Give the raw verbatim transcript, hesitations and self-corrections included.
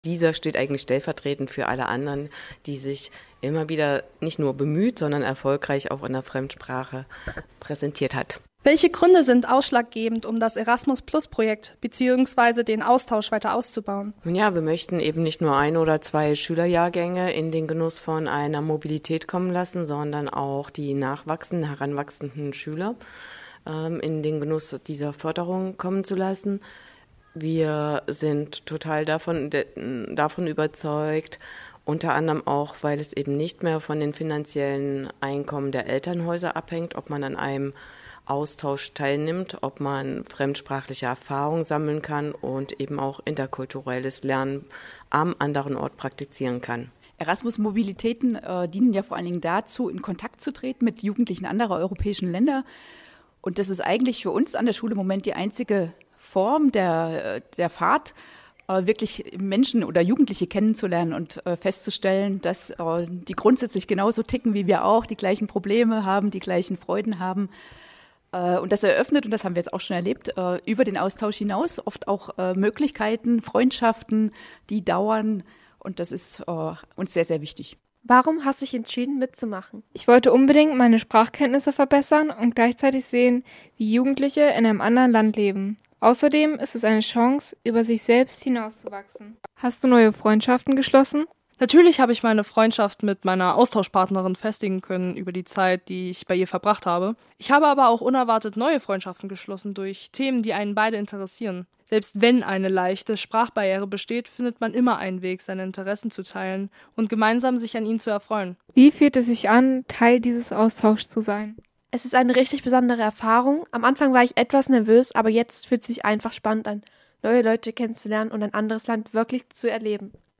Dieser steht eigentlich stellvertretend für alle anderen, die sich immer wieder nicht nur bemüht, sondern erfolgreich auch in der Fremdsprache präsentiert hat. Welche Gründe sind ausschlaggebend, um das Erasmus-Plus-Projekt bzw. den Austausch weiter auszubauen? Nun ja, wir möchten eben nicht nur ein oder zwei Schülerjahrgänge in den Genuss von einer Mobilität kommen lassen, sondern auch die nachwachsenden, heranwachsenden Schüler ähm, in den Genuss dieser Förderung kommen zu lassen. Wir sind total davon, de, davon überzeugt, unter anderem auch, weil es eben nicht mehr von den finanziellen Einkommen der Elternhäuser abhängt, ob man an einem Austausch teilnimmt, ob man fremdsprachliche Erfahrungen sammeln kann und eben auch interkulturelles Lernen am anderen Ort praktizieren kann. Erasmus-Mobilitäten äh, dienen ja vor allen Dingen dazu, in Kontakt zu treten mit Jugendlichen anderer europäischen Länder. Und das ist eigentlich für uns an der Schule im Moment die einzige Form der, der Fahrt, äh, wirklich Menschen oder Jugendliche kennenzulernen und äh, festzustellen, dass äh, die grundsätzlich genauso ticken wie wir auch, die gleichen Probleme haben, die gleichen Freuden haben. Äh, und das eröffnet, und das haben wir jetzt auch schon erlebt, äh, über den Austausch hinaus oft auch äh, Möglichkeiten, Freundschaften, die dauern. Und das ist äh, uns sehr, sehr wichtig. Warum hast du dich entschieden, mitzumachen? Ich wollte unbedingt meine Sprachkenntnisse verbessern und gleichzeitig sehen, wie Jugendliche in einem anderen Land leben. Außerdem ist es eine Chance, über sich selbst hinauszuwachsen. Hast du neue Freundschaften geschlossen? Natürlich habe ich meine Freundschaft mit meiner Austauschpartnerin festigen können über die Zeit, die ich bei ihr verbracht habe. Ich habe aber auch unerwartet neue Freundschaften geschlossen durch Themen, die einen beide interessieren. Selbst wenn eine leichte Sprachbarriere besteht, findet man immer einen Weg, seine Interessen zu teilen und gemeinsam sich an ihnen zu erfreuen. Wie fühlt es sich an, Teil dieses Austauschs zu sein? Es ist eine richtig besondere Erfahrung. Am Anfang war ich etwas nervös, aber jetzt fühlt es sich einfach spannend an, neue Leute kennenzulernen und ein anderes Land wirklich zu erleben.